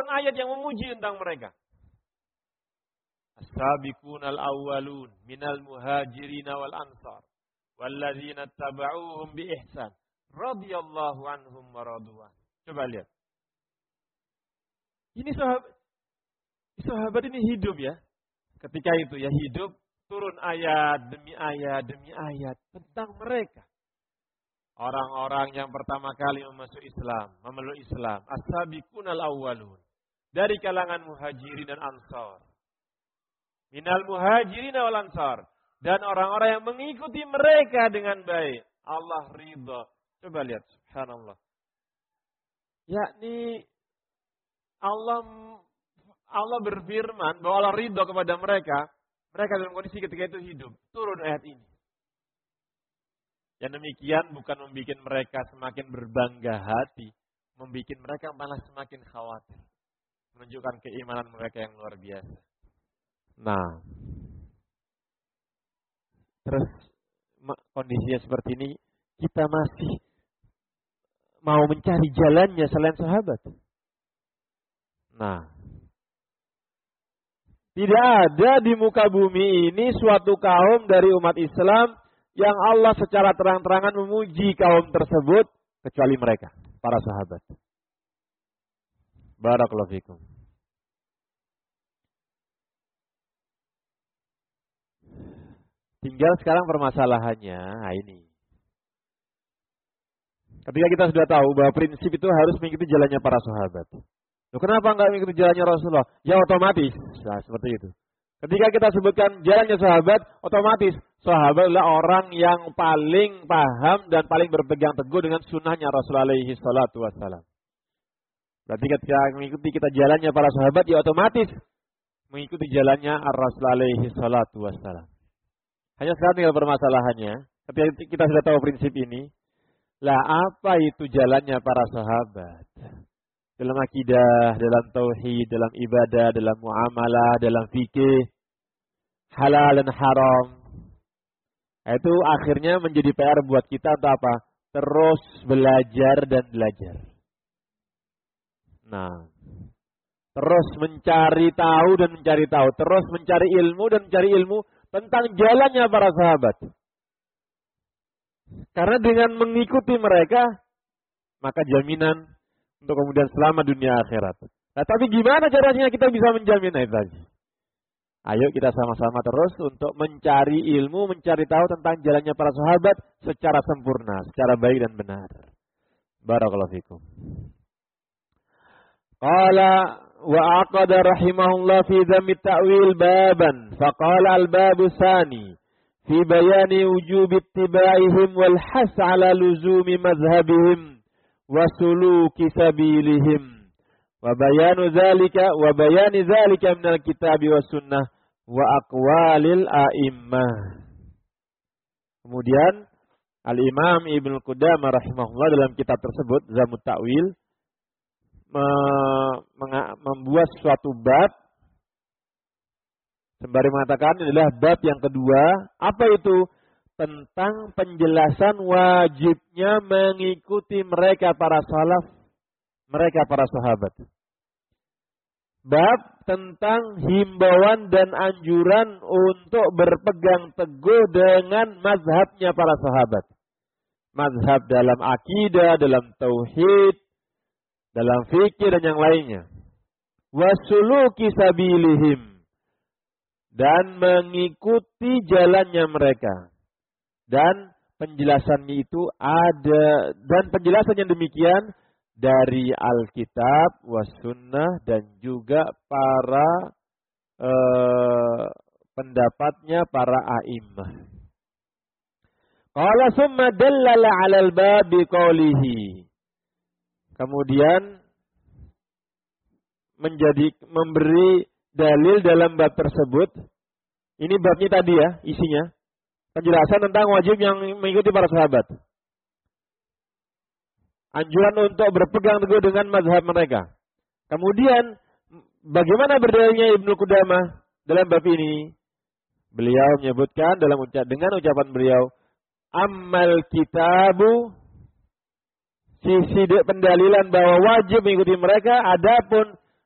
turun ayat yang memuji tentang mereka. As-sabiqunal awwalun minal muhajirin wal ansar walladzina tabauhum bi ihsan radhiyallahu anhum wa radwan. Coba lihat. Ini sahabat ini hidup ya. Ketika itu ya hidup, turun ayat demi ayat tentang mereka. Orang-orang yang pertama kali memeluk Islam, as-sabiqunal awwalun, dari kalangan muhajirin dan ansar. Minal muhajirin wal ansar, dan orang-orang yang mengikuti mereka dengan baik. Allah ridha. Coba lihat, subhanallah. Yakni Allah berfirman bahwa Allah ridha kepada mereka dalam kondisi ketika itu hidup. Turun ayat ini. Yang demikian bukan membuat mereka semakin berbangga hati, membuat mereka malah semakin khawatir. Menunjukkan keimanan mereka yang luar biasa. Nah, terus kondisinya seperti ini, kita masih mau mencari jalannya selain sahabat. Nah, tidak ada di muka bumi ini suatu kaum dari umat Islam yang Allah secara terang-terangan memuji kaum tersebut kecuali mereka, para sahabat. Barakallahu fikum. Tinggal sekarang permasalahannya, nah ini. Ketika kita sudah tahu bahwa prinsip itu harus mengikuti jalannya para sahabat. Loh, kenapa enggak mengikuti jalannya Rasulullah? Ya otomatis. Nah, seperti itu. Ketika kita sebutkan jalannya sahabat, otomatis sahabat adalah orang yang paling paham dan paling berpegang teguh dengan sunnahnya Rasulullah alaihi salatu wassalam. Berarti ketika mengikuti kita jalannya para sahabat, ya otomatis mengikuti jalannya Rasulullah alaihi salatu wassalam. Hanya sekarang tinggal permasalahannya, ketika kita sudah tahu prinsip ini, lah apa itu jalannya para sahabat? Dalam akidah, dalam tauhid, dalam ibadah, dalam muamalah, dalam fikih, halal dan haram. Itu akhirnya menjadi PR buat kita untuk apa? Terus belajar dan belajar. Nah, terus mencari tahu dan mencari tahu. Terus mencari ilmu dan mencari ilmu tentang jalannya para sahabat. Karena dengan mengikuti mereka, maka jaminan untuk kemudian selamat dunia akhirat. Nah, tapi gimana caranya kita bisa menjamin itu tadi? Ayo kita sama-sama terus untuk mencari ilmu, mencari tahu tentang jalannya para sahabat secara sempurna, secara baik dan benar. Barakallahu fikum. Qala wa aqada rahimahullah fi dhammi ta'wil baban. Faqala al-babu tsani fi bayani wujub ittiba'ihim wal has 'ala luzumi madhhabihim wa suluki sabilihim wa bayani dzalika min al-kitab wa sunnah wa aqwalil a'immah. Kemudian Al-Imam Ibnu Qudamah rahimahullah dalam kitab tersebut Zamut Ta'wil membuat suatu bab sembari mengatakan adalah bab yang kedua, apa itu? Tentang penjelasan wajibnya mengikuti mereka para salaf, mereka para sahabat. Bab tentang himbauan dan anjuran untuk berpegang teguh dengan mazhabnya para sahabat. Mazhab dalam akidah, dalam tauhid, dalam fikih dan yang lainnya. Wasuluki sabilihim, dan mengikuti jalannya mereka. Dan penjelasannya itu ada, dan penjelasan yang demikian dari Alkitab, Wasunnah, dan juga para pendapatnya para a'immah. Qala summa dallala 'alal bab biqaulihi. Kemudian memberi dalil dalam bab tersebut. Ini babnya tadi ya, isinya. Penjelasan tentang wajib yang mengikuti para sahabat. Anjuran untuk berpegang teguh dengan mazhab mereka. Kemudian, bagaimana berdalilnya Ibnu Qudamah dalam bab ini? Beliau menyebutkan dengan ucapan beliau, ammal kitabu, sisi pendalilan bahwa wajib mengikuti mereka, adapun